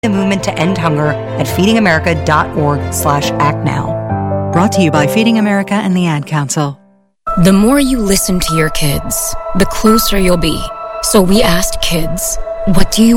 the movement to end hunger at feedingamerica.org/actnow. Brought to you by Feeding America and the Ad Council. The more you listen to your kids, the closer you'll be. So we asked kids, what do you